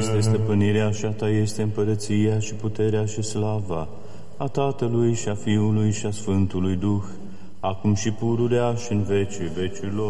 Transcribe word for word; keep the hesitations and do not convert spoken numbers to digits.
este stăpânirea și a Ta este împărăția și puterea și slava, a Tatălui și a Fiului și a Sfântului Duh, acum și pururea și în vecii vecilor.